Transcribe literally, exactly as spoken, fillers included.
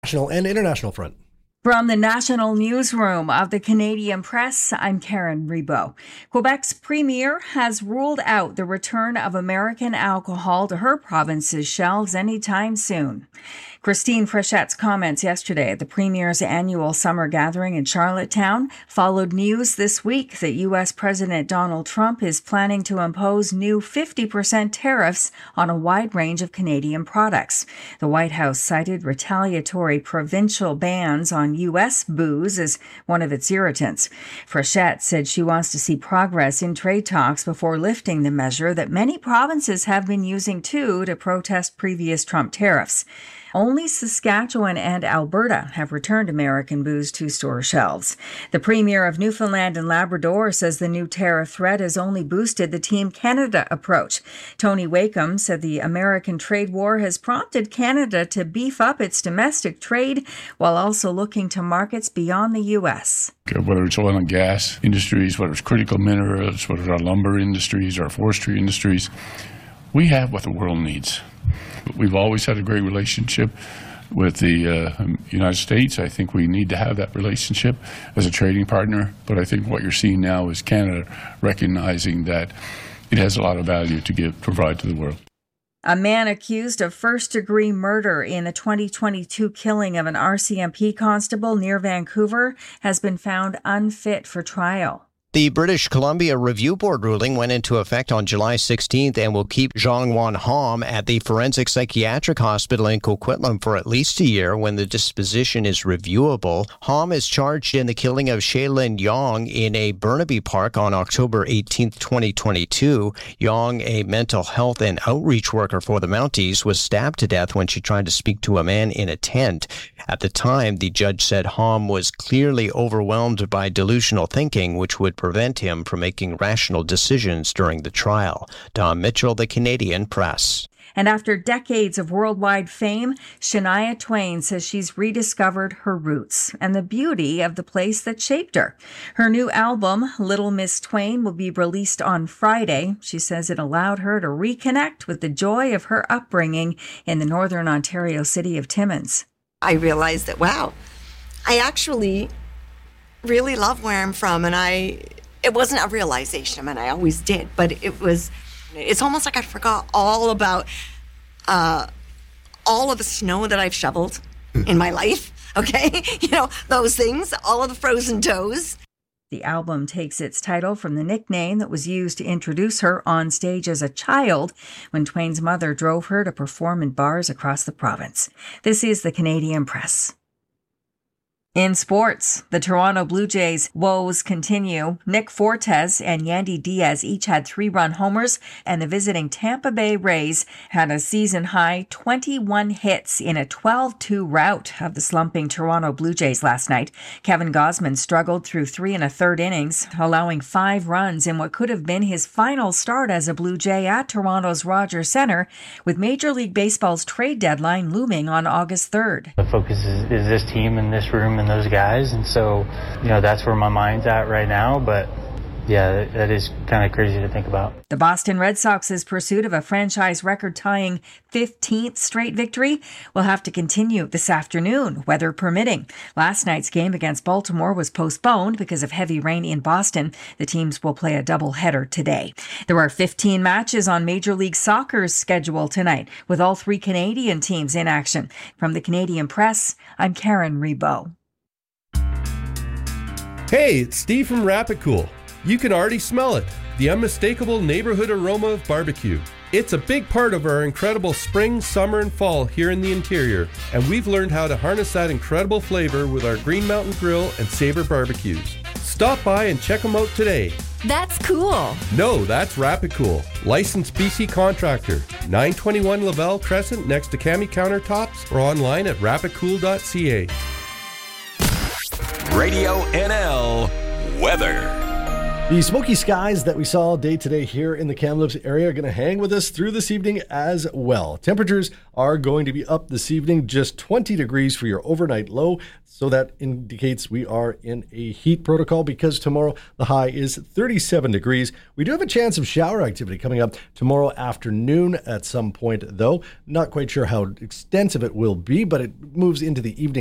national and international front. From the national newsroom of the Canadian Press, I'm Karen Rebo. Quebec's premier has ruled out the return of American alcohol to her province's shelves anytime soon. Christine Frechette's comments yesterday at the Premier's annual summer gathering in Charlottetown followed news this week that U S President Donald Trump is planning to impose new fifty percent tariffs on a wide range of Canadian products. The White House cited retaliatory provincial bans on U S booze as one of its irritants. Frechette said she wants to see progress in trade talks before lifting the measure that many provinces have been using too to protest previous Trump tariffs. Only Saskatchewan and Alberta have returned American booze to store shelves. The Premier of Newfoundland and Labrador says the new tariff threat has only boosted the Team Canada approach. Tony Wakeham said the American trade war has prompted Canada to beef up its domestic trade while also looking to markets beyond the U S. Whether it's oil and gas industries, whether it's critical minerals, whether it's our lumber industries, our forestry industries, we have what the world needs. We've always had a great relationship with the uh, United States. I think we need to have that relationship as a trading partner. But I think what you're seeing now is Canada recognizing that it has a lot of value to give, provide to the world. A man accused of first-degree murder in the twenty twenty-two killing of an R C M P constable near Vancouver has been found unfit for trial. The British Columbia Review Board ruling went into effect on July sixteenth and will keep Jeong-Won Ham at the Forensic Psychiatric Hospital in Coquitlam for at least a year when the disposition is reviewable. Ham is charged in the killing of Shailin Yong in a Burnaby Park on October eighteenth, twenty twenty-two. Yong, a mental health and outreach worker for the Mounties, was stabbed to death when she tried to speak to a man in a tent. At the time, the judge said Ham was clearly overwhelmed by delusional thinking, which would prevent him from making rational decisions during the trial. Don Mitchell, The Canadian Press. And after decades of worldwide fame, Shania Twain says she's rediscovered her roots and the beauty of the place that shaped her. Her new album, Little Miss Twain, will be released on Friday. She says it allowed her to reconnect with the joy of her upbringing in the northern Ontario city of Timmins. I realized that, wow, I actually really love where I'm from, and I it wasn't a realization. I mean, I always did, but it was it's almost like I forgot all about uh all of the snow that I've shoveled in my life. Okay, you know, those things, all of the frozen toes. The album takes its title from the nickname that was used to introduce her on stage as a child when Twain's mother drove her to perform in bars across the province. This is the Canadian Press. In sports, the Toronto Blue Jays' woes continue. Nick Fortes and Yandy Diaz each had three-run homers, and the visiting Tampa Bay Rays had a season-high twenty-one hits in a twelve two rout of the slumping Toronto Blue Jays last night. Kevin Gausman struggled through three and a third innings, allowing five runs in what could have been his final start as a Blue Jay at Toronto's Rogers Centre, with Major League Baseball's trade deadline looming on August third. The focus is, is this team in this room and those guys, and so, you know, that's where my mind's at right now, but yeah, that is kind of crazy to think about. The Boston Red Sox's pursuit of a franchise record-tying fifteenth straight victory will have to continue this afternoon, weather permitting. Last night's game against Baltimore was postponed because of heavy rain in Boston. The teams will play a doubleheader today. There are fifteen matches on Major League Soccer's schedule tonight, with all three Canadian teams in action. From the Canadian Press, I'm Karen Rebo. Hey, it's Steve from Rapid Cool. You can already smell it, the unmistakable neighborhood aroma of barbecue. It's a big part of our incredible spring, summer, and fall here in the interior, and we've learned how to harness that incredible flavor with our Green Mountain Grill and Sabre barbecues. Stop by and check them out today. That's cool. No, that's Rapid Cool. Licensed B C contractor. nine twenty-one Lavelle Crescent next to Cami Countertops or online at rapid cool dot c a. Radio N L weather. The smoky skies that we saw day today here in the Kamloops area are going to hang with us through this evening as well. Temperatures are going to be up this evening, just twenty degrees for your overnight low. So that indicates we are in a heat protocol because tomorrow the high is thirty-seven degrees. We do have a chance of shower activity coming up tomorrow afternoon at some point, though. Not quite sure how extensive it will be, but it moves into the evening